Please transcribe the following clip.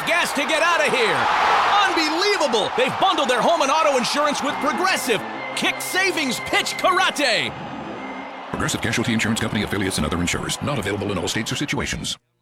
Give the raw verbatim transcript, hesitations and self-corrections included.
gas to get out of here. Unbelievable! They've bundled their home and auto insurance with Progressive. Kick Savings Pitch Karate. Progressive Casualty Insurance Company affiliates and other insurers. Not available in all states or situations.